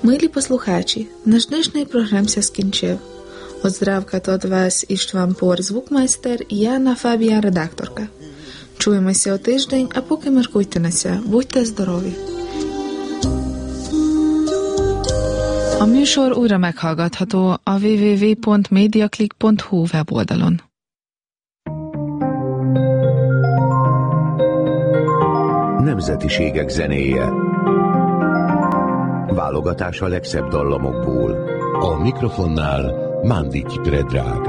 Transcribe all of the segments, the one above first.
Милі послухачі, наш днішній програмся скінчив. Оздравка від вас Іштван Пор, звукмайстер, і Яна Фабія, редакторка. Чуємося о тиждень, а поки міркуйтеся, будьте здорові. A műsor újra meghallgatható a www.mediaclick.hu weboldalon. Nemzetiségek zenéje. Válogatás a legszebb dallamokból. A mikrofonnál Mandic Predrag.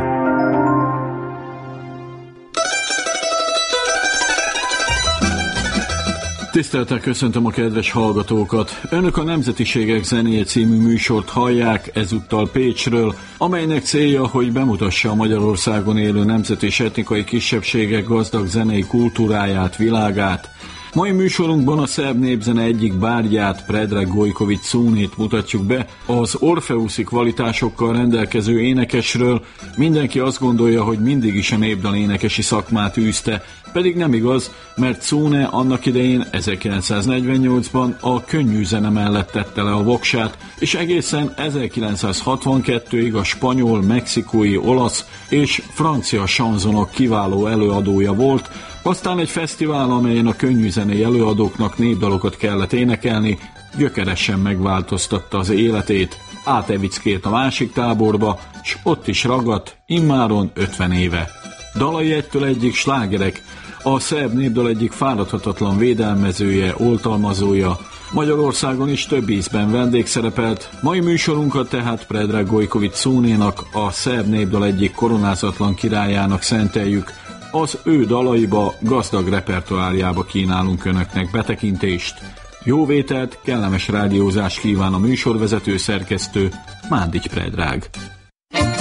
Tisztelettel köszöntöm a kedves hallgatókat! Önök a Nemzetiségek zenéje című műsort hallják, ezúttal Pécsről, amelynek célja, hogy bemutassa a Magyarországon élő nemzeti és etnikai kisebbségek gazdag zenei kultúráját, világát. Mai műsorunkban a szerb népzene egyik bárgyát, Predrag Gojković Cunét mutatjuk be, az orfeuszi kvalitásokkal rendelkező énekesről. Mindenki azt gondolja, hogy mindig is a népdal énekesi szakmát űzte, pedig nem igaz, mert Cune annak idején 1948-ban a könnyű zene mellett tette le a voksát, és egészen 1962-ig a spanyol, mexikói, olasz és francia sanzonok kiváló előadója volt. Aztán egy fesztivál, amelyen a könnyűzenei előadóknak népdalokat kellett énekelni, gyökeresen megváltoztatta az életét. Átevickért a másik táborba, s ott is ragadt, immáron 50 éve. Dalai egytől egyik slágerek, a szerb népdal egyik fáradhatatlan védelmezője, oltalmazója, Magyarországon is több ízben vendégszerepelt. Mai műsorunkat tehát Predrag Gojković Cunénak, a szerb népdal egyik koronázatlan királyának szenteljük. Az ő dalaiba, gazdag repertoárjába kínálunk önöknek betekintést. Jó vételt, kellemes rádiózást kíván a műsorvezető szerkesztő, Mandic Predrag.